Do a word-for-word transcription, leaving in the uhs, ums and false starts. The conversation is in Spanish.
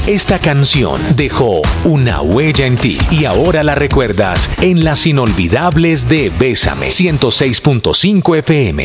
Esta canción dejó una huella en ti y ahora la recuerdas en las inolvidables de Bésame ciento seis punto cinco F M.